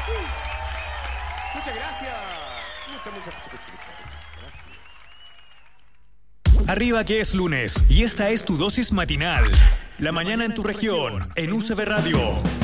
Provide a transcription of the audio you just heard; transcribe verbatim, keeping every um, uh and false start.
Muchas gracias. Muchas, muchas, muchas, muchas, muchas, muchas gracias. Arriba que es lunes y esta es tu dosis matinal. La mañana en tu región, en U C B Radio.